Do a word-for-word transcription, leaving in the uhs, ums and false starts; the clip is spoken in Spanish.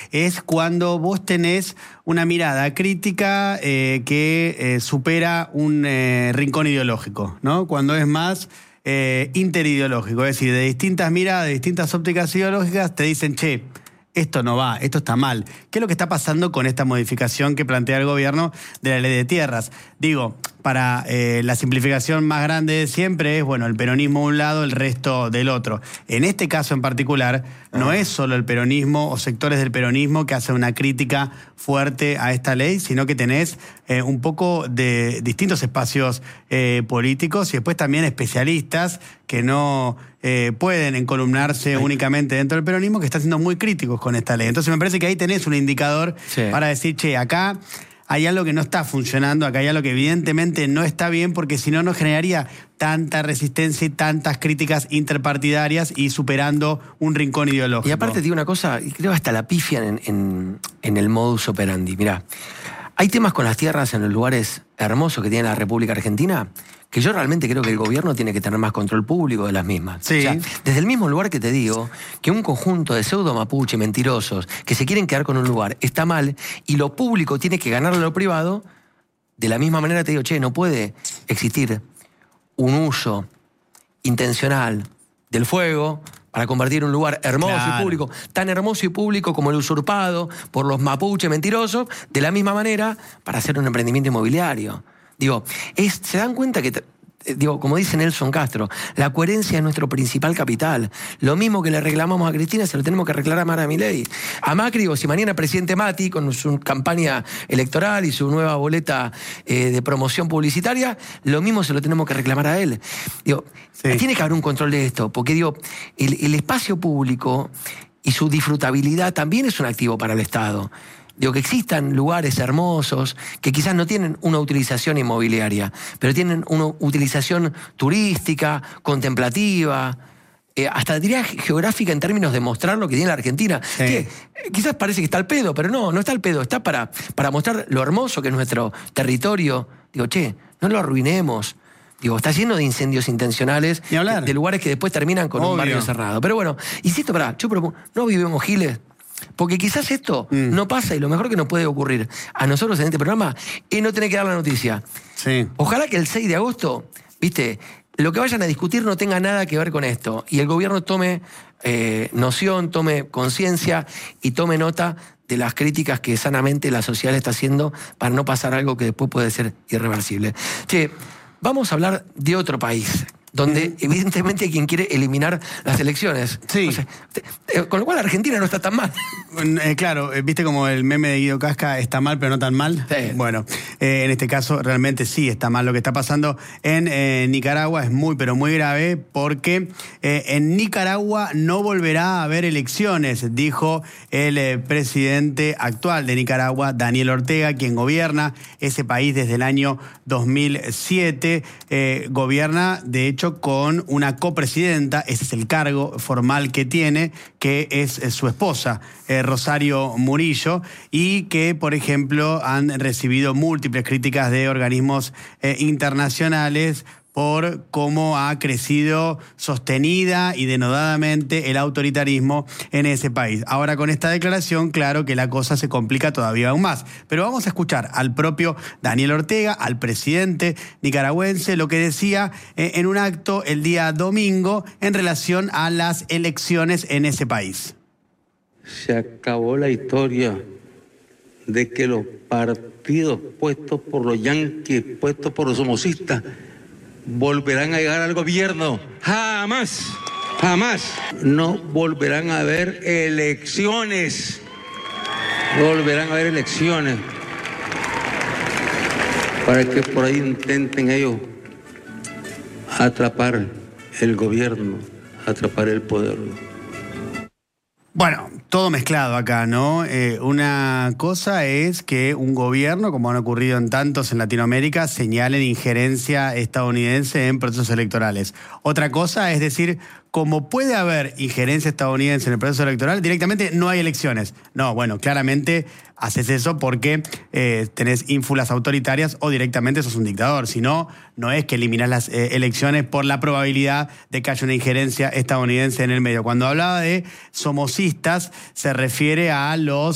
es cuando vos tenés una mirada crítica eh, que eh, supera un eh, rincón ideológico, ¿no? Cuando es más eh, interideológico, es decir, de distintas miradas, de distintas ópticas ideológicas, te dicen, che, esto no va, esto está mal. ¿Qué es lo que está pasando con esta modificación que plantea el gobierno de la ley de tierras? Digo, para eh, la simplificación más grande de siempre es, bueno, el peronismo de un lado, el resto del otro. En este caso en particular, no es solo el peronismo o sectores del peronismo que hacen una crítica fuerte a esta ley, sino que tenés eh, un poco de distintos espacios eh, políticos y después también especialistas que no eh, pueden encolumnarse Ay. únicamente dentro del peronismo, que están siendo muy críticos con esta ley. Entonces me parece que ahí tenés un indicador sí. para decir, che, acá hay algo que no está funcionando, acá hay algo que evidentemente no está bien, porque si no, no generaría tanta resistencia y tantas críticas interpartidarias y superando un rincón ideológico. Y aparte te digo una cosa, creo hasta la pifian en, en, en el modus operandi. Mirá, hay temas con las tierras en los lugares hermosos que tiene la República Argentina que yo realmente creo que el gobierno tiene que tener más control público de las mismas. Sí. O sea, desde el mismo lugar que te digo que un conjunto de pseudo mapuche mentirosos que se quieren quedar con un lugar está mal y lo público tiene que ganarle a lo privado, de la misma manera te digo, che, no puede existir un uso intencional del fuego para convertir un lugar hermoso claro. y público, tan hermoso y público como el usurpado por los mapuches mentirosos, de la misma manera para hacer un emprendimiento inmobiliario. Digo, es, se dan cuenta que, digo, como dice Nelson Castro, la coherencia es nuestro principal capital. Lo mismo que le reclamamos a Cristina, se lo tenemos que reclamar a Milei. A Macri, o si mañana presidente Mati, con su campaña electoral y su nueva boleta eh, de promoción publicitaria, lo mismo se lo tenemos que reclamar a él. Digo, sí. tiene que haber un control de esto, porque digo, el, el espacio público y su disfrutabilidad también es un activo para el Estado. Digo, que existan lugares hermosos que quizás no tienen una utilización inmobiliaria, pero tienen una utilización turística, contemplativa, eh, hasta diría geográfica en términos de mostrar lo que tiene la Argentina. Sí. Que, eh, quizás parece que está al pedo, pero no, no está al pedo, está para, para mostrar lo hermoso que es nuestro territorio. Digo, che, no lo arruinemos. Digo, está lleno de incendios intencionales, de, de lugares que después terminan con Obvio. un barrio cerrado. Pero bueno, insisto, pará, yo propongo, no vivimos giles. Porque quizás esto mm. no pasa y lo mejor que nos puede ocurrir a nosotros en este programa es no tener que dar la noticia. Sí. Ojalá que el seis de agosto, viste, lo que vayan a discutir no tenga nada que ver con esto y el gobierno tome eh, noción, tome conciencia y tome nota de las críticas que sanamente la sociedad está haciendo para no pasar algo que después puede ser irreversible. Che, vamos a hablar de otro país donde evidentemente hay quien quiere eliminar las elecciones. Sí. O sea, con lo cual Argentina no está tan mal. Eh, claro, viste como el meme de Guido Casca, está mal pero no tan mal. Sí. Bueno, eh, en este caso realmente sí está mal lo que está pasando en eh, Nicaragua, es muy pero muy grave porque eh, en Nicaragua no volverá a haber elecciones, dijo el eh, presidente actual de Nicaragua, Daniel Ortega, quien gobierna ese país desde el año dos mil siete, eh, gobierna de hecho con una copresidenta, ese es el cargo formal que tiene, que es su esposa, eh, Rosario Murillo, y que, por ejemplo, han recibido múltiples críticas de organismos eh, internacionales por cómo ha crecido sostenida y denodadamente el autoritarismo en ese país. Ahora, con esta declaración, claro que la cosa se complica todavía aún más. Pero vamos a escuchar al propio Daniel Ortega, al presidente nicaragüense, lo que decía eh, en un acto el día domingo en relación a las elecciones en ese país. Se acabó la historia de que los partidos puestos por los yanquis, puestos por los somocistas, volverán a llegar al gobierno. Jamás, jamás. No volverán a haber elecciones. No volverán a haber elecciones. Para que por ahí intenten ellos atrapar el gobierno, atrapar el poder. Bueno, todo mezclado acá, ¿no? Eh, una cosa es que un gobierno, como han ocurrido en tantos en Latinoamérica, señale injerencia estadounidense en procesos electorales. Otra cosa es decir, como puede haber injerencia estadounidense en el proceso electoral, directamente no hay elecciones. No, bueno, claramente haces eso porque eh, tenés ínfulas autoritarias o directamente sos un dictador. Si no, no es que eliminás las eh, elecciones por la probabilidad de que haya una injerencia estadounidense en el medio. Cuando hablaba de somocistas, se refiere a los